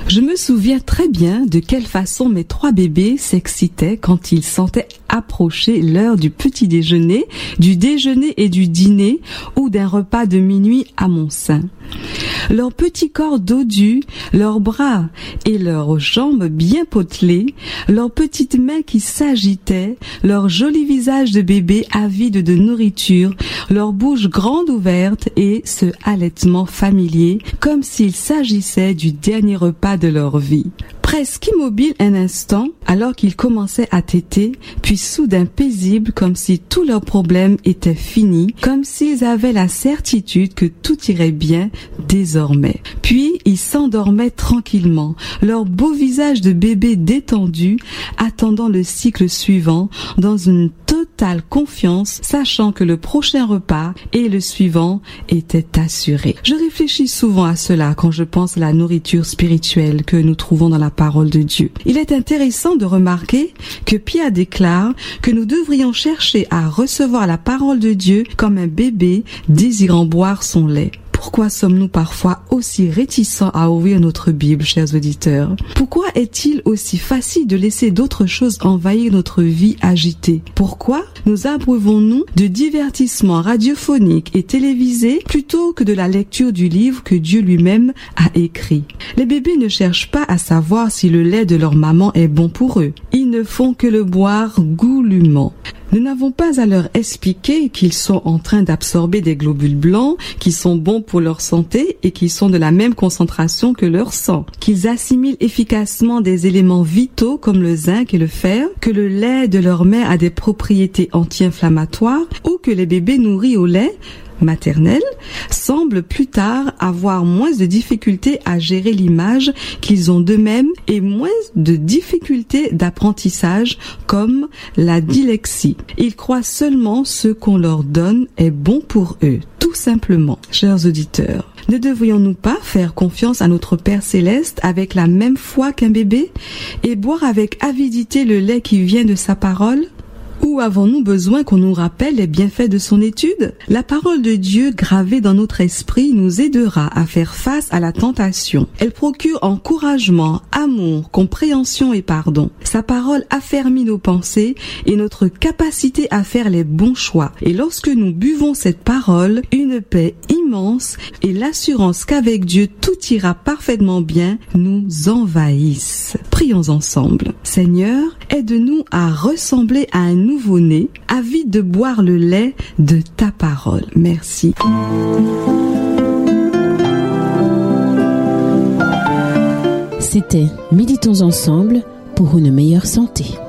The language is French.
Je me souviens très bien de quelle façon mes 3 bébés s'excitaient quand ils sentaient approcher l'heure du petit déjeuner, du déjeuner et du dîner ou d'un repas de minuit à mon sein. Leurs petits corps dodus, leurs bras et leurs jambes bien potelées, leurs petites mains qui s'agitaient, leurs jolis visages de bébés avides de nourriture, leurs bouches grandes ouvertes et ce halètement familier, comme s'il s'agissait du dernier repas de leur vie. Presque immobile un instant, alors qu'ils commençaient à téter, puis soudain paisibles comme si tous leurs problèmes étaient finis, comme s'ils avaient la certitude que tout irait bien désormais. Puis ils s'endormaient tranquillement, leur beau visage de bébé détendu, attendant le cycle suivant, dans une totale confiance, sachant que le prochain repas et le suivant étaient assurés. Je réfléchis souvent à cela quand je pense à la nourriture spirituelle que nous trouvons dans la parole de Dieu. Il est intéressant de remarquer que Pierre déclare que nous devrions chercher à recevoir la parole de Dieu comme un bébé désirant boire son lait. Pourquoi sommes-nous parfois aussi réticents à ouvrir notre Bible, chers auditeurs? Pourquoi est-il aussi facile de laisser d'autres choses envahir notre vie agitée? Pourquoi nous abreuvons-nous de divertissements radiophoniques et télévisés plutôt que de la lecture du livre que Dieu lui-même a écrit? Les bébés ne cherchent pas à savoir si le lait de leur maman est bon pour eux. Ils ne font que le boire goulûment. Nous n'avons pas à leur expliquer qu'ils sont en train d'absorber des globules blancs qui sont bons pour leur santé et qui sont de la même concentration que leur sang, qu'ils assimilent efficacement des éléments vitaux comme le zinc et le fer, que le lait de leur mère a des propriétés anti-inflammatoires ou que les bébés nourris au lait maternelle semblent plus tard avoir moins de difficultés à gérer l'image qu'ils ont d'eux-mêmes et moins de difficultés d'apprentissage comme la dyslexie. Ils croient seulement ce qu'on leur donne est bon pour eux, tout simplement. Chers auditeurs, ne devrions-nous pas faire confiance à notre Père Céleste avec la même foi qu'un bébé et boire avec avidité le lait qui vient de sa parole? Ou avons-nous besoin qu'on nous rappelle les bienfaits de son étude? La parole de Dieu gravée dans notre esprit nous aidera à faire face à la tentation. Elle procure encouragement, amour, compréhension et pardon. Sa parole affermit nos pensées et notre capacité à faire les bons choix. Et lorsque nous buvons cette parole, une paix immense et l'assurance qu'avec Dieu tout ira parfaitement bien nous envahissent. Prions ensemble. Seigneur, aide-nous à ressembler à un nouveau-né, avide de boire le lait de ta parole. Merci. C'était Méditons ensemble pour une meilleure santé.